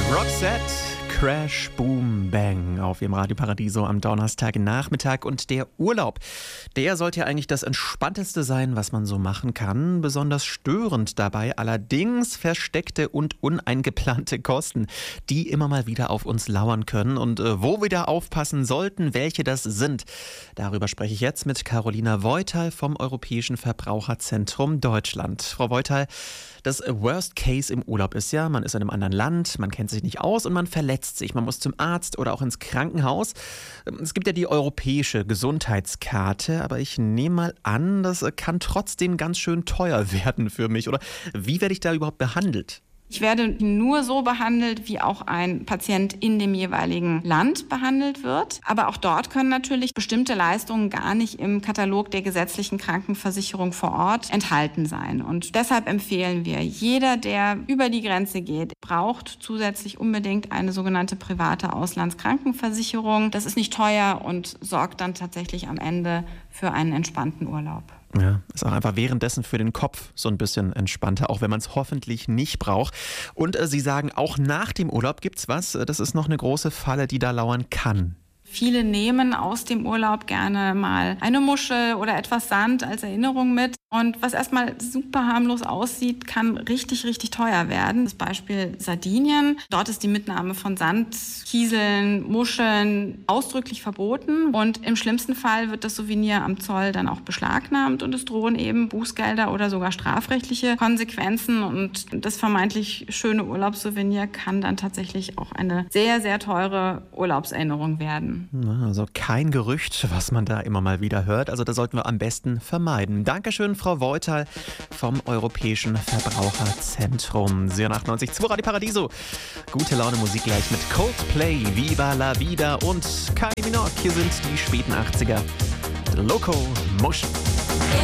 Roxette, Crash, Boom, Bang auf Ihrem Radio Paradiso am Donnerstagnachmittag. Und der Urlaub, der sollte ja eigentlich das Entspannteste sein, was man so machen kann. Besonders störend dabei allerdings versteckte und uneingeplante Kosten, die immer mal wieder auf uns lauern können. Und wo wir da aufpassen sollten, welche das sind. Darüber spreche ich jetzt mit Carolina Voital vom Europäischen Verbraucherzentrum Deutschland. Frau Voital, das Worst Case im Urlaub ist ja, man ist in einem anderen Land, man kennt sich nicht aus und man verletzt sich. Man muss zum Arzt oder auch ins Krankenhaus. Es gibt ja die europäische Gesundheitskarte, aber ich nehme mal an, das kann trotzdem ganz schön teuer werden für mich. Oder wie werde ich da überhaupt behandelt? Ich werde nur so behandelt, wie auch ein Patient in dem jeweiligen Land behandelt wird. Aber auch dort können natürlich bestimmte Leistungen gar nicht im Katalog der gesetzlichen Krankenversicherung vor Ort enthalten sein. Und deshalb empfehlen wir, jeder, der über die Grenze geht, braucht zusätzlich unbedingt eine sogenannte private Auslandskrankenversicherung. Das ist nicht teuer und sorgt dann tatsächlich am Ende für einen entspannten Urlaub. Ja, ist auch einfach währenddessen für den Kopf so ein bisschen entspannter, auch wenn man es hoffentlich nicht braucht. Und Sie sagen, auch nach dem Urlaub gibt's was. Das ist noch eine große Falle, die da lauern kann. Viele nehmen aus dem Urlaub gerne mal eine Muschel oder etwas Sand als Erinnerung mit. Und was erstmal super harmlos aussieht, kann richtig, richtig teuer werden. Das Beispiel Sardinien. Dort ist die Mitnahme von Sand, Kieseln, Muscheln ausdrücklich verboten. Und im schlimmsten Fall wird das Souvenir am Zoll dann auch beschlagnahmt und es drohen eben Bußgelder oder sogar strafrechtliche Konsequenzen. Und das vermeintlich schöne Urlaubssouvenir kann dann tatsächlich auch eine sehr, sehr teure Urlaubserinnerung werden. Also kein Gerücht, was man da immer mal wieder hört. Also das sollten wir am besten vermeiden. Dankeschön, Frau Voital vom Europäischen Verbraucherzentrum. 98.2 Radio Paradiso. Gute Laune Musik gleich mit Coldplay, Viva la Vida und Kylie Minogue. Hier sind die späten 80er. The Loco Motion.